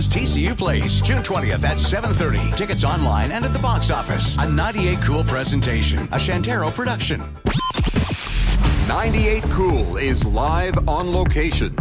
TCU Place, June 20th at 7:30. Tickets online and at the box office. A 98 Cool presentation, a Shantaro production. 98 Cool is live on location.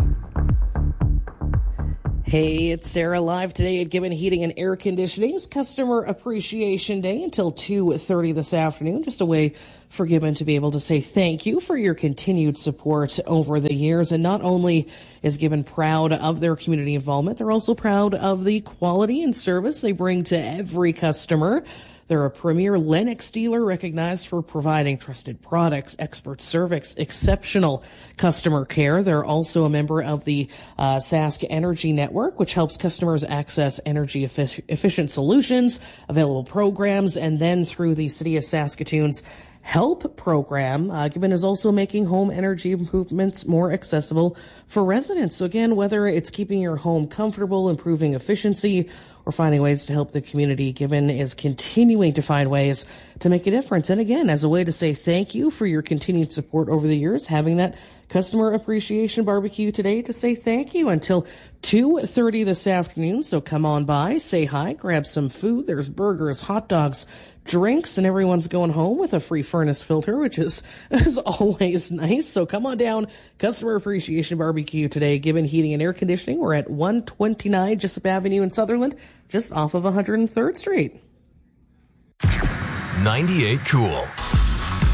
Hey, it's Sarah live today at Gibbon Heating and Air Conditioning. It's Customer Appreciation Day until 2:30 this afternoon. Just a way for Gibbon to be able to say thank you for your continued support over the years. And not only is Gibbon proud of their community involvement, they're also proud of the quality and service they bring to every customer. They're a premier Lennox dealer recognized for providing trusted products, expert service, exceptional customer care. They're also a member of the Sask Energy Network, which helps customers access energy efficient solutions, available programs, and then through the City of Saskatoon's HELP program, Gibbon is also making home energy improvements more accessible for residents. So again, whether it's keeping your home comfortable, improving efficiency, or finding ways to help the community, Gibbon is continuing to find ways to make a difference. And again, as a way to say thank you for your continued support over the years, having that Customer Appreciation Barbecue today to say thank you until 2:30 this afternoon. So come on by, say hi, grab some food. There's burgers, hot dogs, drinks, and everyone's going home with a free furnace filter, which is always nice. So come on down, Customer Appreciation Barbecue today, Gibbon Heating and Air Conditioning. We're at 129 Jessup Avenue in Sutherland, just off of 103rd Street. 98 Cool.